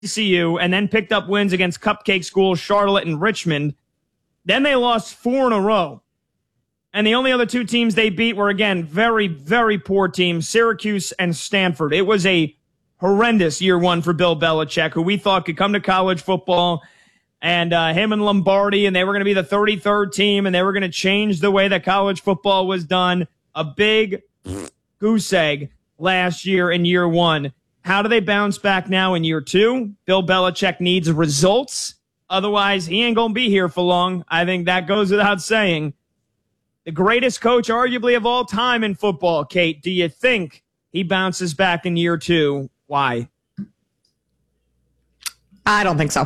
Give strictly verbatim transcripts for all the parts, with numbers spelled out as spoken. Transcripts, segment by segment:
C U and then picked up wins against cupcake schools Charlotte and Richmond. Then they lost four in a row. And the only other two teams they beat were, again, very, very poor teams, Syracuse and Stanford. It was a horrendous year one for Bill Belichick, who we thought could come to college football, and uh, him and Lombardi, and they were going to be the thirty-third team, and they were going to change the way that college football was done. A big goose egg last year in year one. How do they bounce back now in year two? Bill Belichick needs results. Otherwise, he ain't going to be here for long. I think that goes without saying. The greatest coach, arguably, of all time in football, Kate, do you think he bounces back in year two? Why? I don't think so.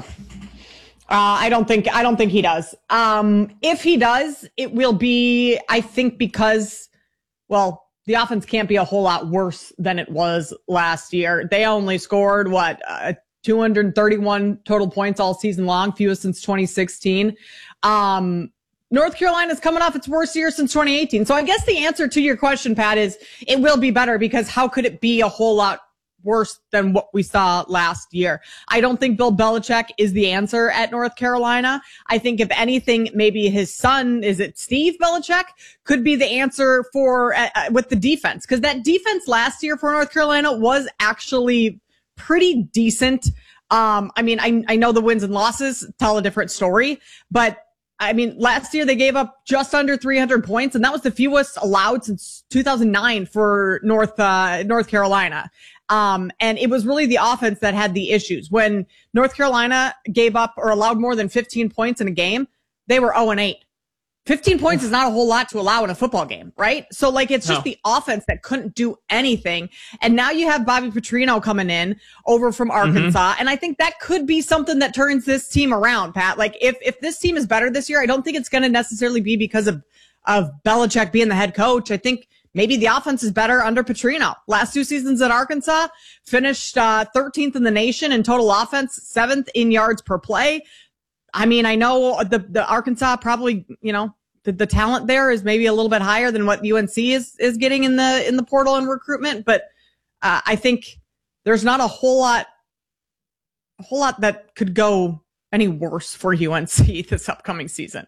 Uh, I don't think I don't think he does. Um, if he does, it will be, I think, because, well, the offense can't be a whole lot worse than it was last year. They only scored, what, uh, two hundred thirty-one total points all season long, fewest since twenty sixteen. Um, North Carolina's coming off its worst year since twenty eighteen. So I guess the answer to your question, Pat, is it will be better, because how could it be a whole lot worse than what we saw last year? I don't think Bill Belichick is the answer at North Carolina. I think, if anything, maybe his son, is it Steve Belichick, could be the answer for uh, with the defense, because that defense last year for North Carolina was actually pretty decent. Um, I mean, I, I know the wins and losses tell a different story, but I mean, last year they gave up just under three hundred points, and that was the fewest allowed since two thousand nine for North, uh, North Carolina. Um, and it was really the offense that had the issues. When North Carolina gave up or allowed more than fifteen points in a game, they were oh and eight. fifteen points is not a whole lot to allow in a football game, right? So, like, it's just no. the offense that couldn't do anything. And now you have Bobby Petrino coming in over from Arkansas. Mm-hmm. And I think that could be something that turns this team around, Pat. Like, if, if this team is better this year, I don't think it's going to necessarily be because of, of Belichick being the head coach. I think maybe the offense is better under Petrino. Last two seasons at Arkansas, finished uh, thirteenth in the nation in total offense, seventh in yards per play. I mean, I know the, the Arkansas probably, you know, the, the talent there is maybe a little bit higher than what U N C is, is getting in the, in the portal and recruitment. But, uh, I think there's not a whole lot, a whole lot that could go any worse for U N C this upcoming season.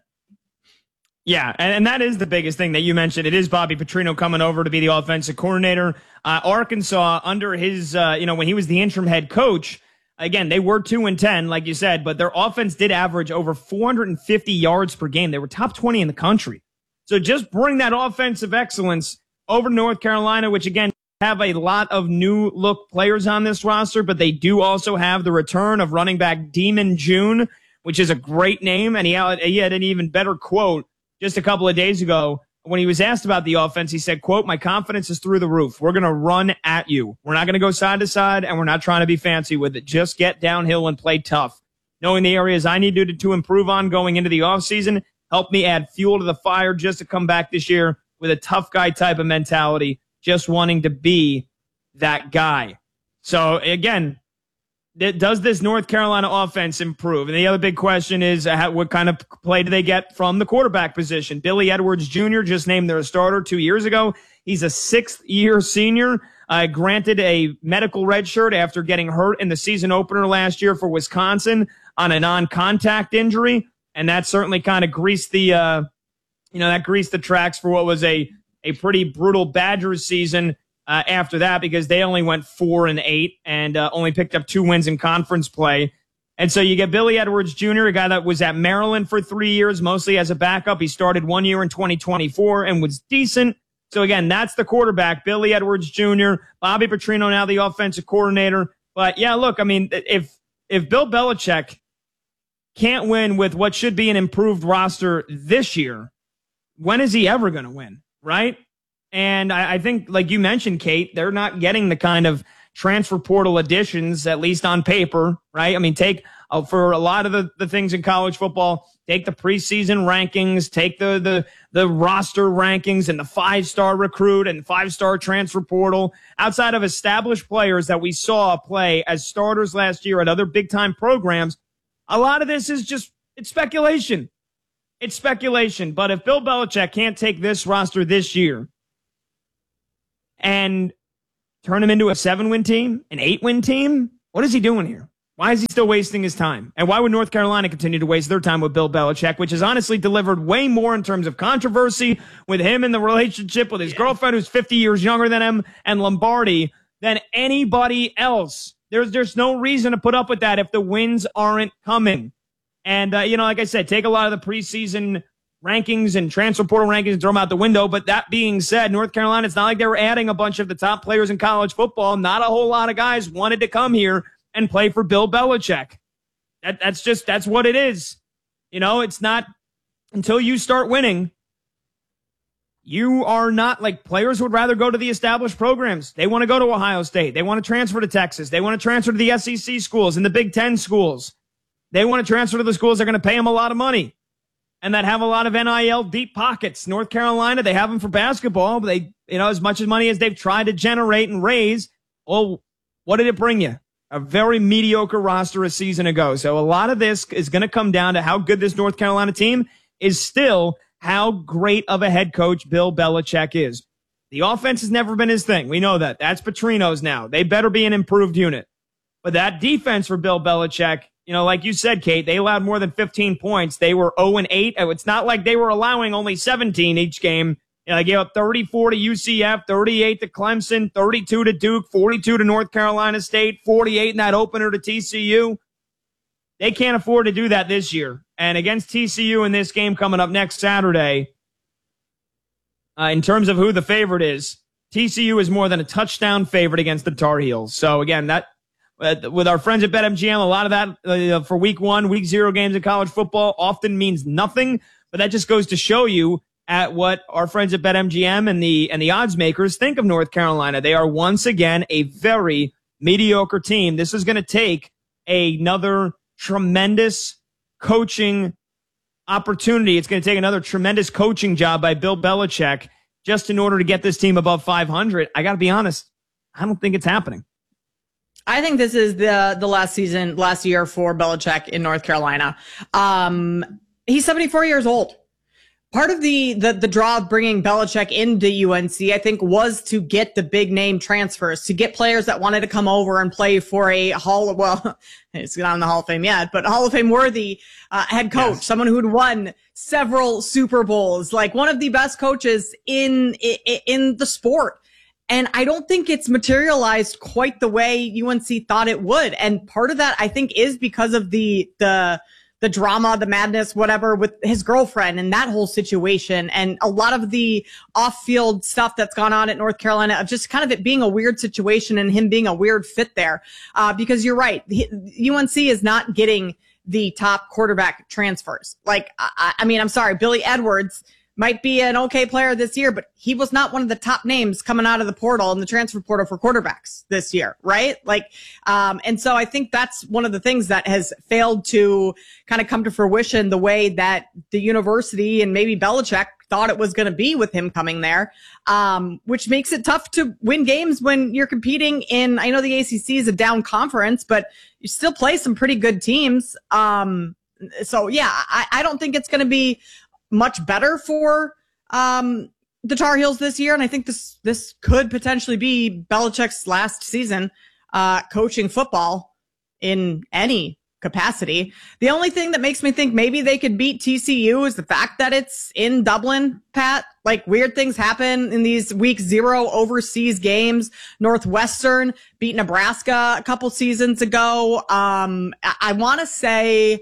Yeah, and, and that is the biggest thing that you mentioned. It is Bobby Petrino coming over to be the offensive coordinator. Uh, Arkansas, under his, uh, you know, when he was the interim head coach, again, they were two and ten, like you said, but their offense did average over four hundred fifty yards per game. They were top twenty in the country. So just bring that offensive excellence over to North Carolina, which, again, have a lot of new look players on this roster, but they do also have the return of running back Demon June, which is a great name. And he had, he had an even better quote just a couple of days ago. When he was asked about the offense, he said, quote, "My confidence is through the roof. We're going to run at you. We're not going to go side to side, and we're not trying to be fancy with it. Just get downhill and play tough. Knowing the areas I need to, to improve on going into the offseason, help me add fuel to the fire just to come back this year with a tough guy type of mentality, just wanting to be that guy." So, again, does this North Carolina offense improve? And the other big question is, uh, what kind of play do they get from the quarterback position? Billy Edwards Junior just named their starter two years ago. He's a sixth-year senior, uh, granted a medical red shirt after getting hurt in the season opener last year for Wisconsin on a non-contact injury, and that certainly kind of greased the, uh, you know, that greased the tracks for what was a a pretty brutal Badgers season. Uh, after that, because they only went four and eight and uh, only picked up two wins in conference play. And so you get Billy Edwards Junior, a guy that was at Maryland for three years, mostly as a backup. He started one year in twenty twenty-four and was decent. So again, that's the quarterback, Billy Edwards Junior Bobby Petrino, now the offensive coordinator. But yeah, look, I mean, if if Bill Belichick can't win with what should be an improved roster this year, when is he ever going to win, right? And I, I think, like you mentioned, Kate, they're not getting the kind of transfer portal additions, at least on paper, right? I mean, take uh, for a lot of the, the things in college football, take the preseason rankings, take the, the, the roster rankings and the five-star recruit and five-star transfer portal. Outside of established players that we saw play as starters last year at other big-time programs, a lot of this is just, it's speculation. It's speculation. But if Bill Belichick can't take this roster this year and turn him into a seven-win team, an eight-win team, what is he doing here? Why is he still wasting his time? And why would North Carolina continue to waste their time with Bill Belichick, which has honestly delivered way more in terms of controversy with him and the relationship with his yeah. girlfriend, who's fifty years younger than him, and Lombardi, than anybody else? There's, there's no reason to put up with that if the wins aren't coming. And, uh, you know, like I said, take a lot of the preseason rankings and transfer portal rankings and throw them out the window. But that being said, North Carolina, it's not like they were adding a bunch of the top players in college football. Not a whole lot of guys wanted to come here and play for Bill Belichick. That, that's just, that's what it is. You know, it's not until you start winning. You are not like players would rather go to the established programs. They want to go to Ohio State. They want to transfer to Texas. They want to transfer to the S E C schools and the Big Ten schools. They want to transfer to the schools that are going to pay them a lot of money and that have a lot of N I L deep pockets. North Carolina, they have them for basketball, but they, you know, as much as money as they've tried to generate and raise, well, what did it bring you? A very mediocre roster a season ago. So a lot of this is going to come down to how good this North Carolina team is, still how great of a head coach Bill Belichick is. The offense has never been his thing. We know that. That's Petrino's now. They better be an improved unit. But that defense for Bill Belichick, you know, like you said, Kate, they allowed more than fifteen points. They were oh and eight. It's not like they were allowing only seventeen each game. You know, they gave up thirty-four to U C F, thirty-eight to Clemson, thirty-two to Duke, forty-two to North Carolina State, forty-eight in that opener to T C U. They can't afford to do that this year. And against T C U in this game coming up next Saturday, uh, in terms of who the favorite is, T C U is more than a touchdown favorite against the Tar Heels. So again, that uh, with our friends at BetMGM, a lot of that uh, for week one, week zero games in college football often means nothing. But that just goes to show you at what our friends at BetMGM and the and the odds makers think of North Carolina. They are once again a very mediocre team. This is going to take another tremendous coaching opportunity. It's going to take another tremendous coaching job by Bill Belichick just in order to get this team above five hundred. I got to be honest, I don't think it's happening. I think this is the the last season, last year for Belichick in North Carolina. Um, he's seventy-four years old. Part of the, the, the draw of bringing Belichick into U N C, I think, was to get the big name transfers, to get players that wanted to come over and play for a Hall of, well, it's not in the Hall of Fame yet, but Hall of Fame worthy uh, head coach, yes. Someone who'd won several Super Bowls, like one of the best coaches in, in, in the sport. And I don't think it's materialized quite the way U N C thought it would. And part of that, I think, is because of the, the, the drama, the madness, whatever, with his girlfriend and that whole situation. And a lot of the off-field stuff that's gone on at North Carolina, of just kind of it being a weird situation and him being a weird fit there. Uh, because you're right. U N C is not getting the top quarterback transfers. Like, I, I mean, I'm sorry, Billy Edwards might be an okay player this year, but he was not one of the top names coming out of the portal and the transfer portal for quarterbacks this year, right? Like, um, and so I think that's one of the things that has failed to kind of come to fruition the way that the university and maybe Belichick thought it was going to be with him coming there, um, which makes it tough to win games when you're competing in, I know the A C C is a down conference, but you still play some pretty good teams. Um, so yeah, I, I don't think it's going to be much better for um, the Tar Heels this year. And I think this this could potentially be Belichick's last season uh, coaching football in any capacity. The only thing that makes me think maybe they could beat T C U is the fact that it's in Dublin, Pat. Like, weird things happen in these week zero overseas games. Northwestern beat Nebraska a couple seasons ago. Um, I, I want to say...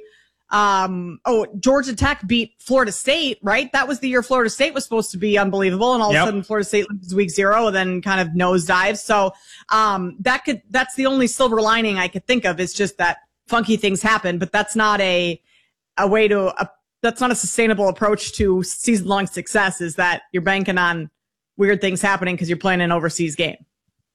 Um, oh, Georgia Tech beat Florida State, right? That was the year Florida State was supposed to be unbelievable. And all yep. of a sudden Florida State loses week zero and then kind of nosedives. So, um, that could, that's the only silver lining I could think of, is just that funky things happen, but that's not a, a way to, a, that's not a sustainable approach to season long success, is that you're banking on weird things happening because you're playing an overseas game.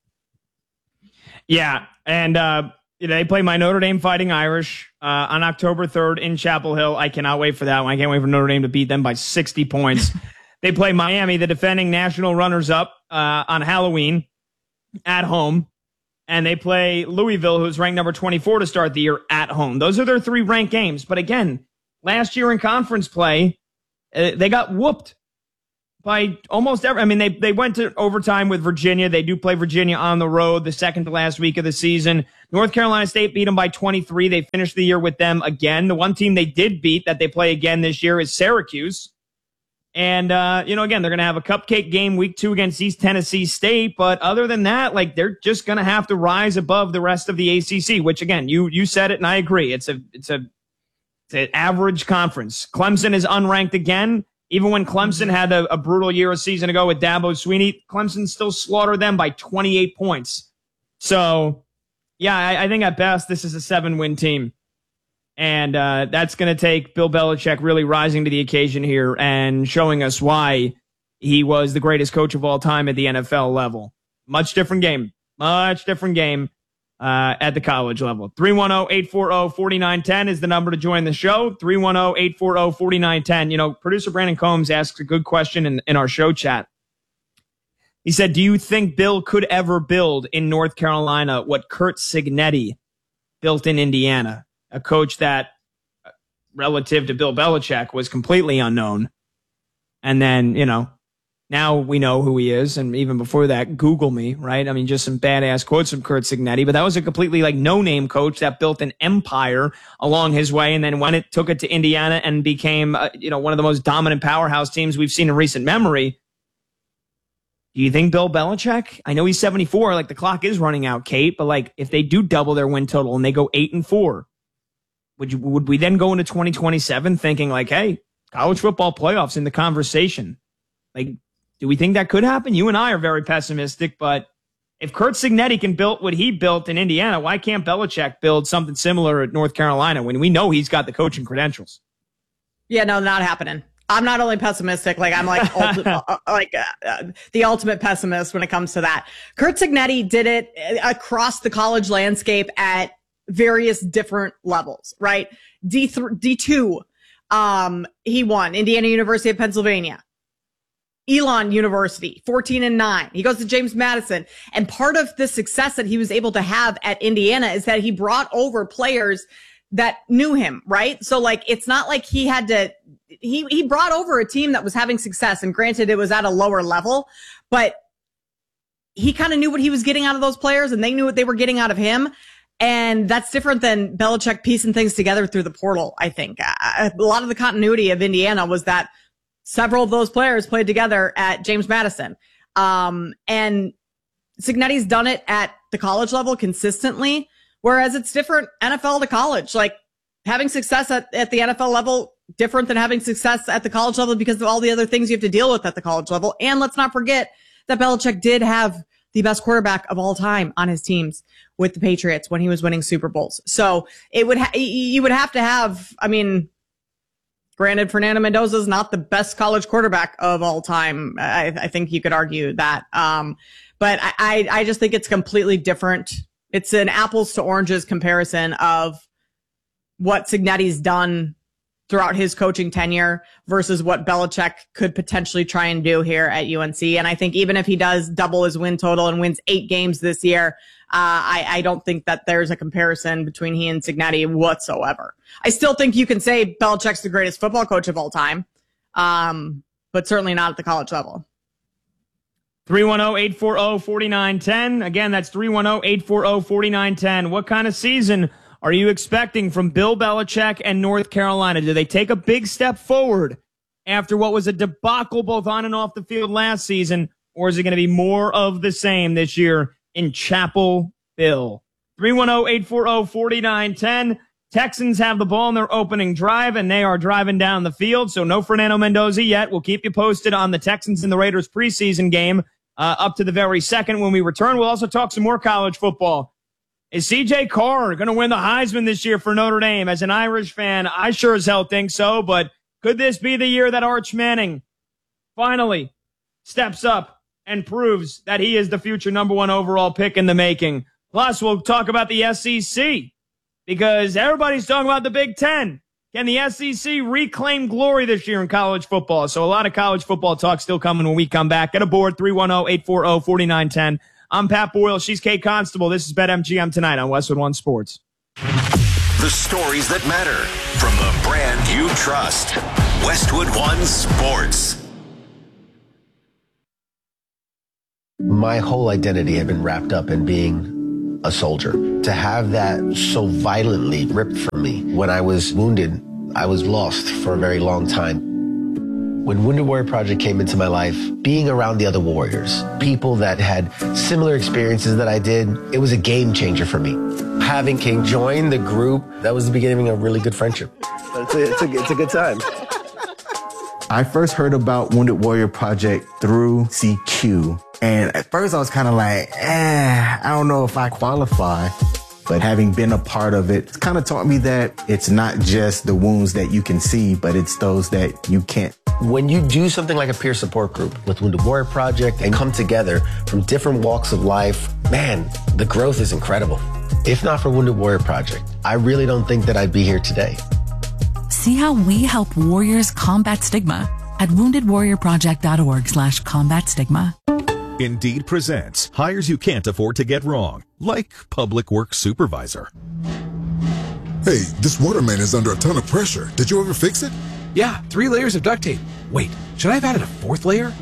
Yeah. And, uh, they play my Notre Dame Fighting Irish uh, on October third in Chapel Hill. I cannot wait for that one. I can't wait for Notre Dame to beat them by sixty points. They play Miami, the defending national runners-up, uh, on Halloween at home. And they play Louisville, who's ranked number twenty-four to start the year, at home. Those are their three ranked games. But again, last year in conference play, uh, they got whooped. by almost every. I mean, they they went to overtime with Virginia. They do play Virginia on the road the second to last week of the season. North Carolina State beat them by twenty-three. They finished the year with them again. The one team they did beat that they play again this year is Syracuse. And, uh, you know, again, they're going to have a cupcake game week two against East Tennessee State. But other than that, like, they're just going to have to rise above the rest of the A C C, which, again, you you said it, and I agree. It's a it's a it's an average conference. Clemson is unranked again. Even when Clemson had a, a brutal year a season ago with Dabo Swinney, Clemson still slaughtered them by twenty-eight points. So, yeah, I, I think at best this is a seven-win team. And uh, that's going to take Bill Belichick really rising to the occasion here and showing us why he was the greatest coach of all time at the N F L level. Much different game. Much different game uh, at the college level. three one zero, eight four zero, four nine one zero is the number to join the show. three one zero, eight four zero, four nine one zero. You know, producer Brandon Combs asks a good question in, in our show chat. He said, do you think Bill could ever build in North Carolina what Curt Cignetti built in Indiana? A coach that, relative to Bill Belichick, was completely unknown. And then, you know, now we know who he is. And even before that, Google me, right? I mean, just some badass quotes from Curt Cignetti. But that was a completely, like, no-name coach that built an empire along his way. And then when it took it to Indiana and became, uh, you know, one of the most dominant powerhouse teams we've seen in recent memory. Do you think Bill Belichick? I know he's seventy-four. Like, the clock is running out, Kate. But, like, if they do double their win total and they go eight and four, Would you, would we then go into twenty twenty-seven thinking like, hey, college football playoffs in the conversation? Like, do we think that could happen? You and I are very pessimistic, but if Curt Cignetti can build what he built in Indiana, why can't Belichick build something similar at North Carolina when we know he's got the coaching credentials? Yeah, no, not happening. I'm not only pessimistic, like I'm like ulti- uh, like uh, uh, the ultimate pessimist when it comes to that. Curt Cignetti did it across the college landscape at various different levels, right? D three, D two, um, he won Indiana University of Pennsylvania, Elon University, fourteen and nine. He goes to James Madison. And part of the success that he was able to have at Indiana is that he brought over players that knew him, right? So like, it's not like he had to, he, he brought over a team that was having success, and granted it was at a lower level, but he kind of knew what he was getting out of those players and they knew what they were getting out of him. And that's different than Belichick piecing things together through the portal, I think. A lot of the continuity of Indiana was that several of those players played together at James Madison. Um, and Cignetti's done it at the college level consistently, whereas it's different N F L to college. Like, having success at, at the N F L level, different than having success at the college level because of all the other things you have to deal with at the college level. And let's not forget that Belichick did have the best quarterback of all time on his teams with the Patriots when he was winning Super Bowls. So it would, ha- you would have to have, I mean, granted, Fernando Mendoza is not the best college quarterback of all time. I, I think you could argue that. Um, but I, I, I just think it's completely different. It's an apples to oranges comparison of what Cignetti's done throughout his coaching tenure versus what Belichick could potentially try and do here at U N C. And I think even if he does double his win total and wins eight games this year, uh, I, I don't think that there's a comparison between he and Cignetti whatsoever. I still think you can say Belichick's the greatest football coach of all time, um, but certainly not at the college level. three one zero, eight four zero, four nine one zero. Again, that's three one zero, eight four zero, four nine one zero. What kind of season are you expecting from Bill Belichick and North Carolina? Do they take a big step forward after what was a debacle both on and off the field last season, or is it going to be more of the same this year in Chapel Hill? three one zero, eight four zero, four nine one zero. Texans have the ball in their opening drive, and they are driving down the field, so no Fernando Mendoza yet. We'll keep you posted on the Texans and the Raiders preseason game uh, up to the very second when we return. We'll also talk some more college football. Is C J Carr going to win the Heisman this year for Notre Dame? As an Irish fan, I sure as hell think so, but could this be the year that Arch Manning finally steps up and proves that he is the future number one overall pick in the making? Plus, we'll talk about the S E C because everybody's talking about the Big Ten. Can the S E C reclaim glory this year in college football? So a lot of college football talk still coming when we come back. Get aboard, three one zero, eight four zero, four nine one zero. I'm Pat Boyle. She's Kate Constable. This is BetMGM Tonight on Westwood One Sports. The stories that matter from the brand you trust. Westwood One Sports. My whole identity had been wrapped up in being a soldier. To have that so violently ripped from me when I was wounded, I was lost for a very long time. When Wounded Warrior Project came into my life, being around the other warriors, people that had similar experiences that I did, it was a game changer for me. Having King join the group, that was the beginning of a really good friendship. It's a, it's a, it's a good time. I first heard about Wounded Warrior Project through C Q. And at first I was kind of like, eh, I don't know if I qualify. But having been a part of it, it's kind of taught me that it's not just the wounds that you can see, but it's those that you can't. When you do something like a peer support group with Wounded Warrior Project and come together from different walks of life, man, the growth is incredible. If not for Wounded Warrior Project, I really don't think that I'd be here today. See how we help warriors combat stigma at wounded warrior project dot org slash combat stigma. Indeed presents hires you can't afford to get wrong, like public works supervisor. Hey, this waterman is under a ton of pressure. Did you ever fix it? Yeah, three layers of duct tape. Wait, should I have added a fourth layer?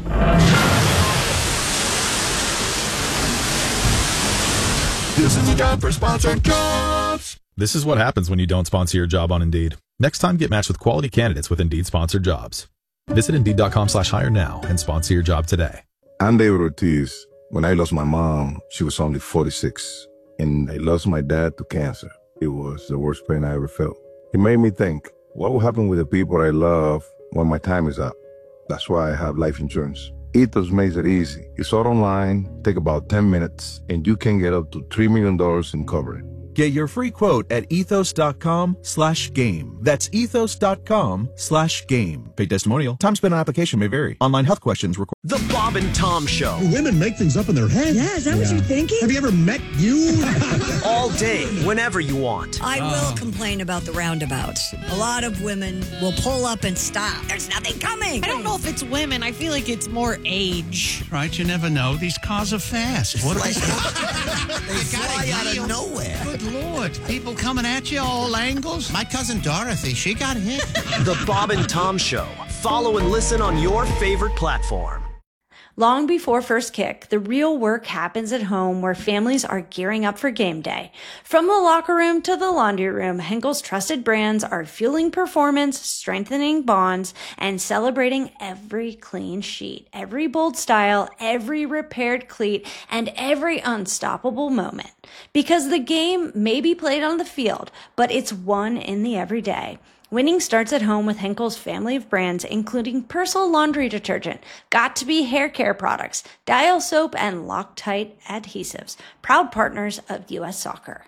This is a job for sponsored jobs. This is what happens when you don't sponsor your job on Indeed. Next time, get matched with quality candidates with Indeed sponsored jobs. Visit Indeed.com slash hire now and sponsor your job today. I'm David Ortiz. When I lost my mom, she was only forty-six. And I lost my dad to cancer. It was the worst pain I ever felt. It made me think, what will happen with the people I love when my time is up? That's why I have life insurance. Ethos makes it easy. It's all online, take about ten minutes, and you can get up to three million dollars in coverage. Get your free quote at ethos.com slash game. That's ethos.com slash game. Paid testimonial. Time spent on application may vary. Online health questions require. The Bob and Tom Show. Do women make things up in their head? Yeah, is that yeah. what you're thinking? Have you ever met you? All day, whenever you want. I will oh. complain about the roundabouts. A lot of women will pull up and stop. There's nothing coming. I don't know if it's women. I feel like it's more age. Right, you never know. These cars are fast. What They fly out of nowhere. Good Lord, people coming at you all angles. My cousin Dorothy, she got hit. The Bob and Tom Show. Follow and listen on your favorite platform. Long before first kick, the real work happens at home where families are gearing up for game day. From the locker room to the laundry room, Henkel's trusted brands are fueling performance, strengthening bonds, and celebrating every clean sheet, every bold style, every repaired cleat, and every unstoppable moment. Because the game may be played on the field, but it's won in the everyday. Winning starts at home with Henkel's family of brands, including Persil laundry detergent, Got2b hair care products, Dial soap, and Loctite adhesives, proud partners of U S Soccer.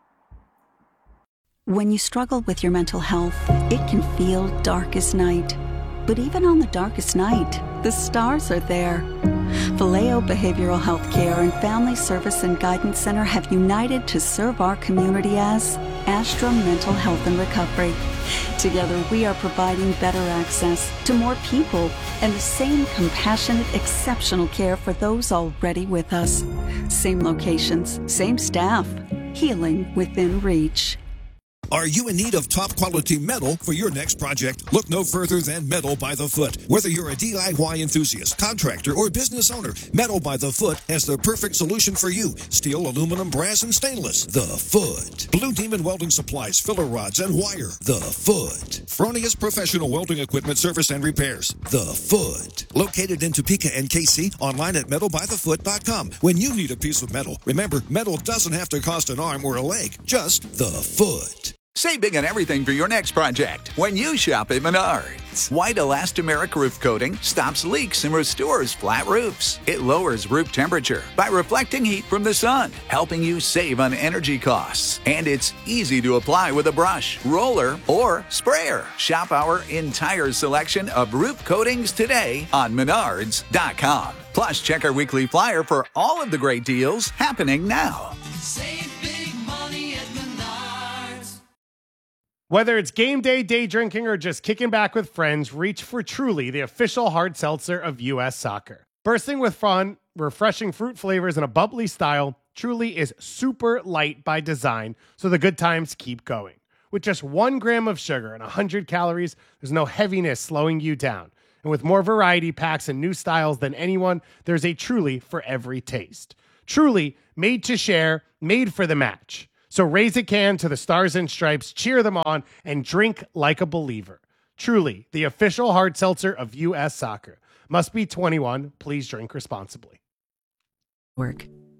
When you struggle with your mental health, it can feel dark as night. But even on the darkest night, the stars are there. Vallejo Behavioral Health Care and Family Service and Guidance Center have united to serve our community as Astra Mental Health and Recovery. Together, we are providing better access to more people and the same compassionate, exceptional care for those already with us. Same locations, same staff, healing within reach. Are you in need of top quality metal for your next project? Look no further than Metal by the Foot. Whether you're a D I Y enthusiast, contractor, or business owner, Metal by the Foot has the perfect solution for you. Steel, aluminum, brass, and stainless. The Foot. Blue Demon Welding Supplies, filler rods, and wire. The Foot. Fronius Professional Welding Equipment Service and Repairs. The Foot. Located in Topeka and K C, online at metal by the foot dot com. When you need a piece of metal, remember, metal doesn't have to cost an arm or a leg. Just the Foot. Save big on everything for your next project when you shop at Menards. White elastomeric roof coating stops leaks and restores flat roofs. It lowers roof temperature by reflecting heat from the sun, helping you save on energy costs. And it's easy to apply with a brush, roller, or sprayer. Shop our entire selection of roof coatings today on menards dot com. Plus, check our weekly flyer for all of the great deals happening now. Save big money at Menards. Whether it's game day, day drinking, or just kicking back with friends, reach for Truly, the official hard seltzer of U S Soccer. Bursting with fun, refreshing fruit flavors, and a bubbly style, Truly is super light by design, so the good times keep going. With just one gram of sugar and one hundred calories, there's no heaviness slowing you down. And with more variety packs and new styles than anyone, there's a Truly for every taste. Truly, made to share, made for the match. So raise a can to the Stars and Stripes, cheer them on, and drink like a believer. Truly, the official hard seltzer of U S Soccer. Must be twenty-one. Please drink responsibly. Work.